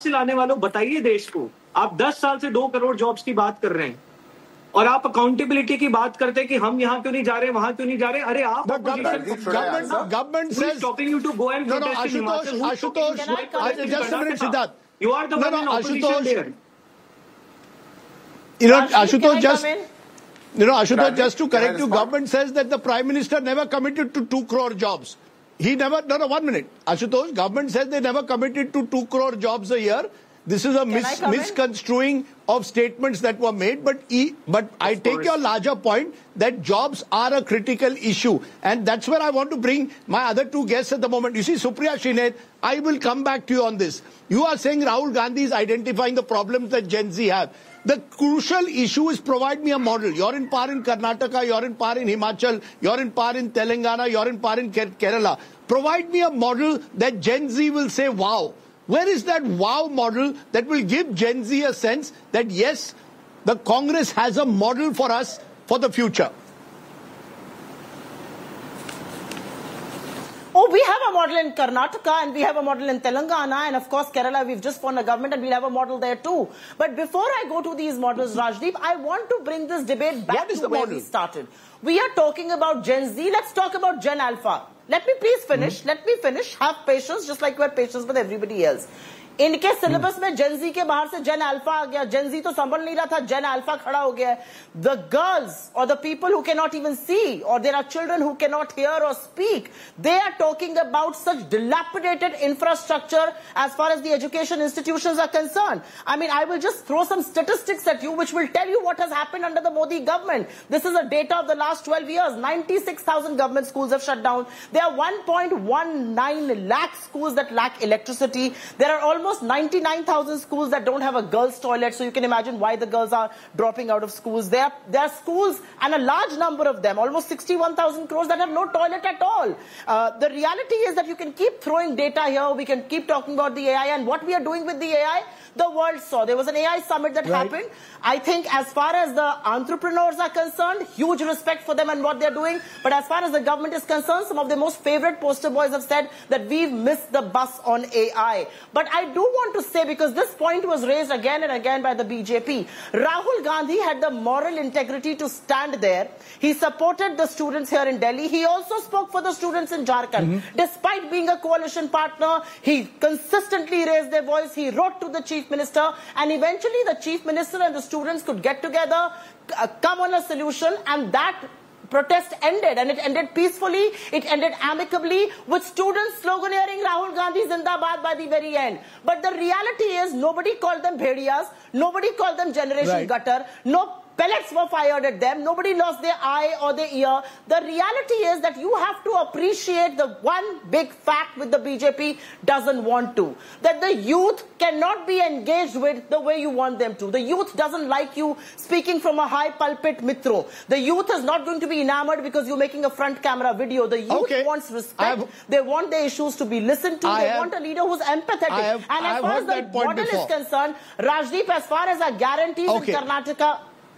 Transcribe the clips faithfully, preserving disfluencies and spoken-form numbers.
लाने वालों बताइए देश को, आप दस साल से दो करोड़ जॉब्स की बात कर रहे हैं और आप अकाउंटेबिलिटी की बात करते हैं कि हम यहाँ क्यों नहीं जा रहे, वहां क्यों नहीं जा रहे। अरे आप government says stopping you to go and no no protest in Ashutosh Himachal. Ashutosh just a minute Siddharth, you are the no, one no, in opposition Ashutosh, there. You know, Ashutosh, Ashutosh just you know Ashutosh Rajesh, just to can I correct you, respond? government says that the Prime Minister never committed to two crore jobs. He never, no, no, one minute. Ashutosh, government says they never committed to two crore jobs a year. This is a mis misconstruing of statements that were made, but e but I take your larger point that jobs are a critical issue, and that's where I want to bring my other two guests at the moment. You see, Supriya Shrinet, I will come back to you on this. You are saying Rahul Gandhi is identifying the problems that Gen Z have. The crucial issue is provide me a model. You're in power in Karnataka, you're in power in Himachal, you're in power in Telangana, you're in power in Kerala. Provide me a model that Gen Z will say, wow. Where is that wow model that will give Gen Z a sense that yes, the Congress has a model for us for the future? Oh, we have a model in Karnataka and we have a model in Telangana, and of course Kerala, we've just formed a government and we'll have a model there too. But before I go to these models, Rajdeep, I want to bring this debate back to where model? we started. We are talking about Gen Z. Let's talk about Gen Alpha. Let me please finish. Mm-hmm. Let me finish. Have patience, just like you had patience with everybody else. इनके syllabus में जेन जी के बाहर से जेन alpha आ गया. जेन जी तो संभल नहीं रहा था, जेन अल्फा खड़ा हो गया. The girls or the people who cannot even see, or there are children who cannot hear or speak, they are talking about such dilapidated infrastructure as far as the education institutions are concerned. I mean, I will just throw some statistics at you which will tell you what has happened under the Modi government. This is a data of the last twelve years. ninety-six thousand government schools have shut down. There are one point one nine lakh schools that lack electricity. There are almost Almost ninety-nine thousand schools that don't have a girls' toilet, so you can imagine why the girls are dropping out of schools. There are, there are schools, and a large number of them, almost sixty-one thousand crores, that have no toilet at all. Uh, the reality is that you can keep throwing data here, we can keep talking about the A I, and what we are doing with the A I, the world saw. There was an A I summit that right. happened. I think as far as the entrepreneurs are concerned, huge respect for them and what they're doing. But as far as the government is concerned, some of their most favorite poster boys have said that we've missed the bus on A I. But I do want to say, because this point was raised again and again by the B J P, Rahul Gandhi had the moral integrity to stand there. He supported the students here in Delhi. He also spoke for the students in Jharkhand. Mm-hmm. Despite being a coalition partner, he consistently raised their voice. He wrote to the chief minister, and eventually the chief minister and the students could get together, uh, come on a solution, and that protest ended, and it ended peacefully, it ended amicably, with students sloganeering Rahul Gandhi Zindabad by the very end. But the reality is, nobody called them bhediyas, nobody called them generation right. gutter, no pellets were fired at them, nobody lost their eye or their ear. The reality is that you have to appreciate the one big fact which the B J P doesn't want to, that the youth cannot be engaged with the way you want them to. The youth doesn't like you speaking from a high pulpit mitro. The youth is not going to be enamored because you're making a front camera video. The youth okay. wants respect. They want their issues to be listened to. I they have, want a leader who's empathetic. Have, and as far as the model before. is concerned, Rajdeep, as far as our guarantees okay. in Karnataka,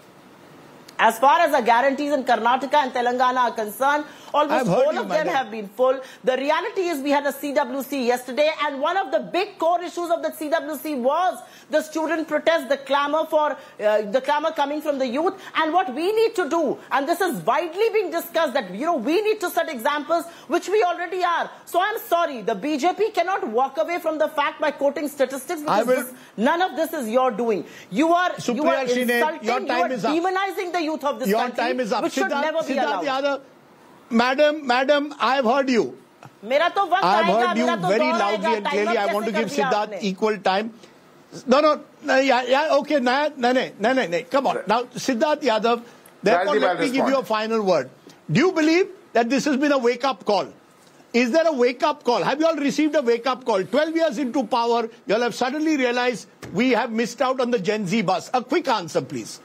As far as the guarantees in Karnataka and Telangana are concerned, almost all of them have been full. The reality is we had a C W C yesterday, and one of the big core issues of the C W C was the student protest, the clamor for uh, the clamor coming from the youth. And what we need to do, and this is widely being discussed, that you know we need to set examples, which we already are. So I'm sorry, the B J P cannot walk away from the fact by quoting statistics, because this, none of this is your doing. You are Supriya you are Shrinet, insulting, your time you are is up. demonizing the youth of this your country, time is up. which should Siddharth, never be Siddharth allowed. Yadav, madam, madam, I have heard you. मेरा तो वक्त I have आएगा, heard you मेरा तो very दौर loudly आएगा, and clearly. I want to give Siddharth आपने? equal time. No, no, no, yeah, yeah, okay, no, no, no, no, no, no, come on. Now, Siddharth Yadav, therefore, let me give you a final word. Do you believe that this has been a wake-up call? Is there a wake-up call? Have you all received a wake-up call? twelve years into power, you all have suddenly realized we have missed out on the Gen Z bus. A quick answer, please.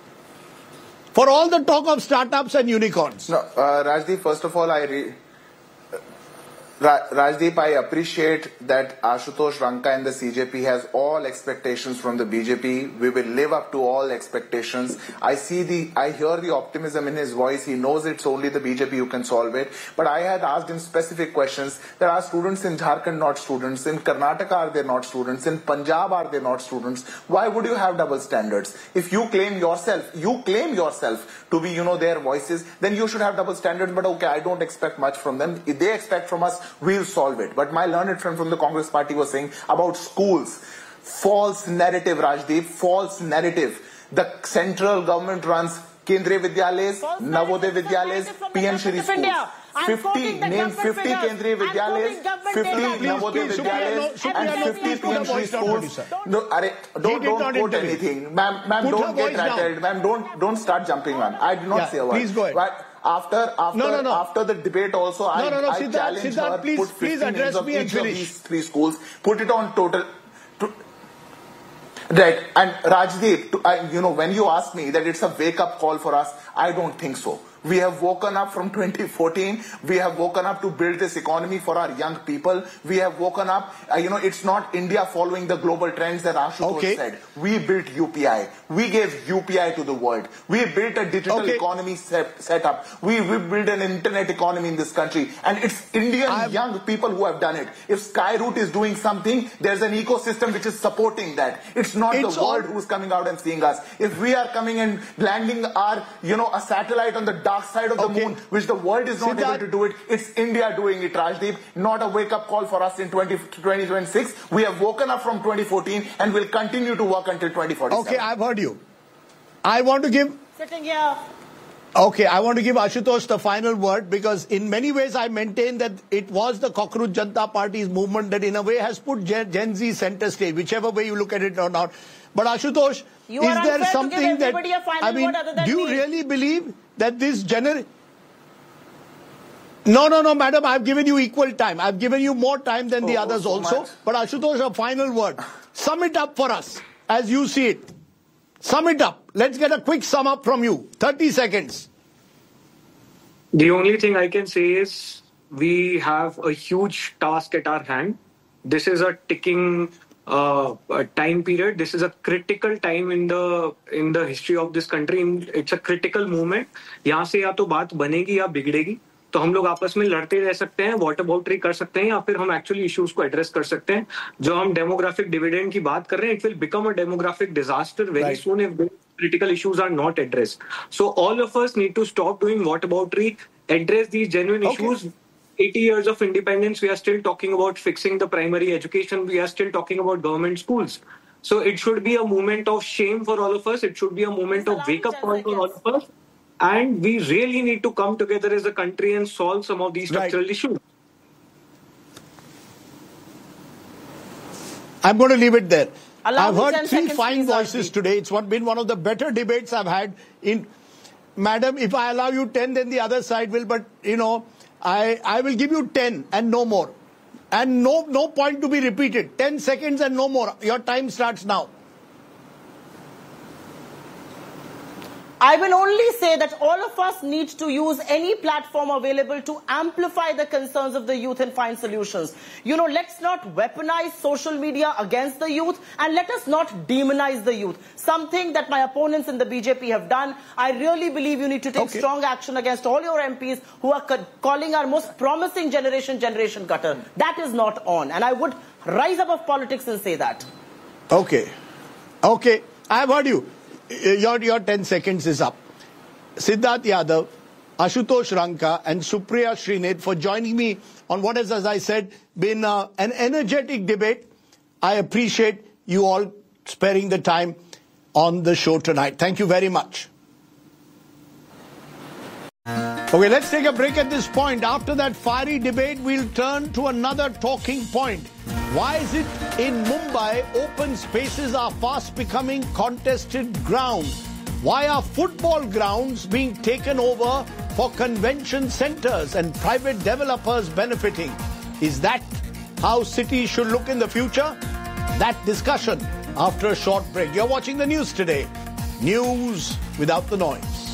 For all the talk of startups and unicorns. No, uh, Rajdeep, first of all, I re Ra Rajdeep, I appreciate that Ashutosh Ranka and the C J P has all expectations from the B J P. We will live up to all expectations. I see the, I hear the optimism in his voice. He knows it's only the B J P who can solve it. But I had asked him specific questions. There are students in Jharkhand not students. In Karnataka are they not students? In Punjab are they not students? Why would you have double standards? If you claim yourself, you claim yourself to be, you know, their voices, then you should have double standards. But okay, I don't expect much from them. If they expect from us, we'll solve it. But my learned friend from the Congress party was saying about schools. False narrative, Rajdeep. False narrative. The central government runs Kendriya Vidyalayas, Navodaya Vidyalayas, P M Shri schools. fifty, name fifty Kendriya Vidyalayas, fifty Navodaya Vidyalayas, and fifty P M Shri schools. No, are, don't don't quote anything. Ma'am, ma'am, don't get rattled. Ma'am, don't don't start jumping on. I did not yeah, say a word. Please go ahead. But after after no, no, no. after the debate also, no, I, no, no, I Siddharth, challenge Siddharth, her, please, put fifty please address names of me and each of finish. these three schools, put it on total. To, right, and Rajdeep, to, I, you know, when you ask me that it's a wake-up call for us, I don't think so. We have woken up from twenty fourteen. We have woken up to build this economy for our young people. We have woken up, uh, you know, it's not India following the global trends that Ashutosh okay. said. We built U P I. We gave U P I to the world. We built a digital okay. economy set, set up. We, we built an internet economy in this country. And it's Indian I've... young people who have done it. If Skyroot is doing something, there's an ecosystem which is supporting that. It's not it's the world all... who's coming out and seeing us. If we are coming and landing our, you know, a satellite on the dark side of the okay. moon, which the world is not Siddharth. able to do it, it's India doing it, Rajdeep. Not a wake-up call for us in twenty twenty-six. We have woken up from twenty fourteen and will continue to work until twenty forty-seven. Okay, I've heard you. I want to give... Sitting here. Okay, I want to give Ashutosh the final word because in many ways I maintain that it was the Cockroach Janata Party's movement that in a way has put Gen, Gen Z center stage, whichever way you look at it or not. But Ashutosh, you is there something that... I mean, do you me. really believe that this gener... No, no, no, madam, I've given you equal time. I've given you more time than oh, the others so also. Much. But Ashutosh, a final word. Sum it up for us as you see it. Sum it up. Let's get a quick sum up from you. thirty seconds. The only thing I can say is we have a huge task at our hand. This is a ticking uh, time period. This is a critical time in the in the history of this country. It's a critical moment. यहाँ से या तो बात बनेगी या बिगड़ेगी. तो हम लोग आपस में लड़ते रह सकते हैं, वाटर बाउंड्री कर सकते हैं, या फिर हम एक्चुअली इश्यूज को एड्रेस कर सकते हैं. जो हम डेमोग्राफिक डिविडेंड की बात कर रहे हैं, it will become a demographic disaster very soon if critical issues are not addressed. So all of us need to stop doing whataboutery, address these genuine okay. issues. eighty years of independence, we are still talking about fixing the primary education. We are still talking about government schools. So it should be a moment of shame for all of us. It should be a moment of wake-up call for all of us. And we really need to come together as a country and solve some of these structural right. issues. I'm going to leave it there. Allow I've heard three fine voices today. It's what been one of the better debates I've had. In, Madam, if I allow you ten, then the other side will. But, you know, I, I will give you ten and no more. And no, no point to be repeated. ten seconds and no more. Your time starts now. I will only say that all of us need to use any platform available to amplify the concerns of the youth and find solutions. You know, let's not weaponize social media against the youth, and let us not demonize the youth. Something that my opponents in the B J P have done. I really believe you need to take okay. strong action against all your M Ps who are calling our most promising generation, generation cutter. That is not on. And I would rise above politics and say that. Okay. Okay. I have heard you. Your, your ten seconds is up. Siddharth Yadav, Ashutosh Ranka and Supriya Srinath for joining me on what has, as I said, been uh, an energetic debate. I appreciate you all sparing the time on the show tonight. Thank you very much. Okay, let's take a break at this point. After that fiery debate, we'll turn to another talking point. Why is it in Mumbai, open spaces are fast becoming contested ground? Why are football grounds being taken over for convention centers and private developers benefiting? Is that how cities should look in the future? That discussion after a short break. You're watching the news today. News without the noise.